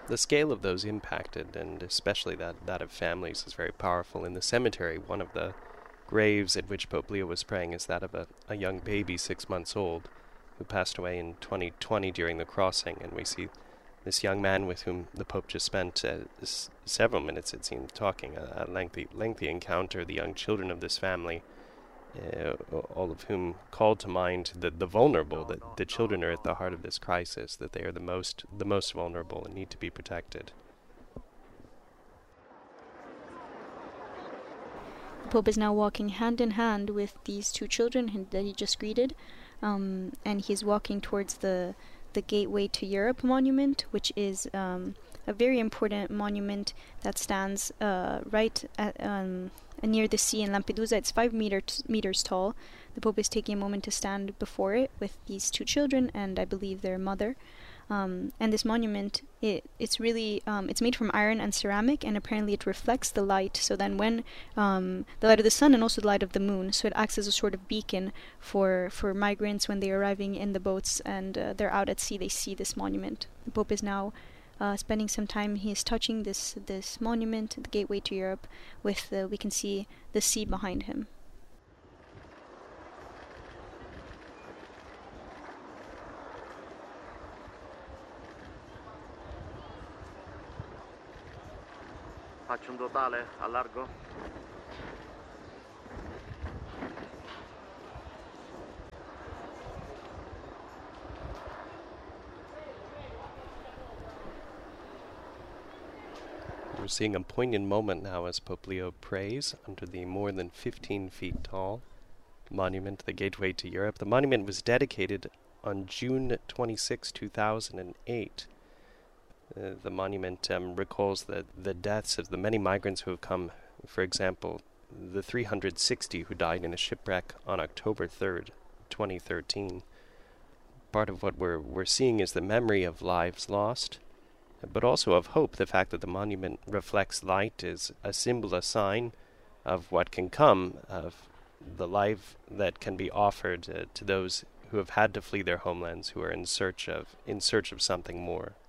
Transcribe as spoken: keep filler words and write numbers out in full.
The scale of those impacted, and especially that, that of families, is very powerful. In the cemetery, one of the graves at which Pope Leo was praying is that of a, a young baby, six months old, who passed away in twenty twenty during the crossing. And we see this young man with whom the Pope just spent uh, s- several minutes, it seemed, talking, a, a lengthy, lengthy encounter, the young children of this family, uh, all of whom called to mind the, the vulnerable, that the children are at the heart of this crisis, that they are the most, the most vulnerable and need to be protected. The Pope is now walking hand in hand with these two children that he just greeted, um, and he's walking towards the the Gateway to Europe monument, which is um, a very important monument that stands uh, right at, um, near the sea in Lampedusa. It's five meter t- meters tall. The Pope is taking a moment to stand before it with these two children and I believe their mother. Um, and this monument, it, it's really, um, it's made from iron and ceramic, and apparently it reflects the light. So then when um, the light of the sun and also the light of the moon, so it acts as a sort of beacon for, for migrants when they're arriving in the boats and uh, they're out at sea, they see this monument. The Pope is now uh, spending some time, he is touching this, this monument, the Gateway to Europe, with, uh, we can see the sea behind him. Faccio un totale a largo. We're seeing a poignant moment now as Pope Leo prays under the more than fifteen feet tall monument, the Gateway to Europe. The monument was dedicated on June twenty-sixth, two thousand eight. Uh, the monument um, recalls the, the deaths of the many migrants who have come, for example, the three hundred sixty who died in a shipwreck on October third, twenty thirteen. Part of what we're, we're seeing is the memory of lives lost, but also of hope. The fact that the monument reflects light is a symbol, a sign of what can come, of the life that can be offered uh, to those who have had to flee their homelands, who are in search of in search of something more.